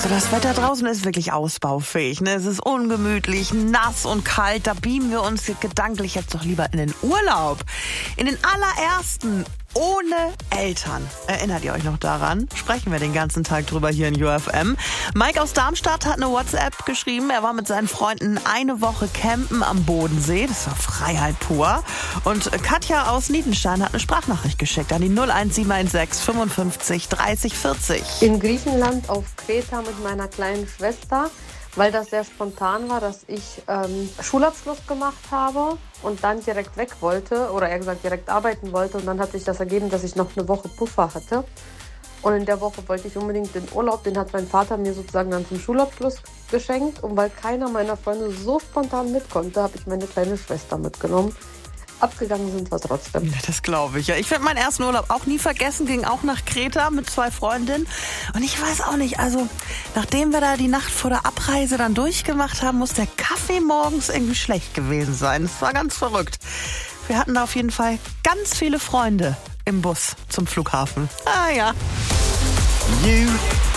Also das Wetter draußen ist wirklich ausbaufähig. Ne? Es ist ungemütlich, nass und kalt. Da beamen wir uns gedanklich jetzt doch lieber in den Urlaub. In den allerersten ohne Eltern. Erinnert ihr euch noch daran? Sprechen wir den ganzen Tag drüber hier in UFM. Mike aus Darmstadt hat eine WhatsApp geschrieben. Er war mit seinen Freunden eine Woche campen am Bodensee. Das war Freiheit pur. Und Katja aus Niedenstein hat eine Sprachnachricht geschickt an die 01716 55 30 40. In Griechenland auf Kreta mit meiner kleinen Schwester, weil das sehr spontan war, dass ich Schulabschluss gemacht habe und dann direkt weg wollte oder eher gesagt direkt arbeiten wollte. Und dann hat sich das ergeben, dass ich noch eine Woche Puffer hatte. Und in der Woche wollte ich unbedingt den Urlaub, den hat mein Vater mir sozusagen dann zum Schulabschluss geschenkt. Und weil keiner meiner Freunde so spontan mit konnte, habe ich meine kleine Schwester mitgenommen. Abgegangen sind wir trotzdem. Ja, das glaube ich. Ja, ich werde meinen ersten Urlaub auch nie vergessen. Ging auch nach Kreta mit 2 Freundinnen. Und ich weiß auch nicht, also nachdem wir da die Nacht vor der Abreise dann durchgemacht haben, muss der Kaffee morgens irgendwie schlecht gewesen sein. Das war ganz verrückt. Wir hatten da auf jeden Fall ganz viele Freunde im Bus zum Flughafen. Ah ja. You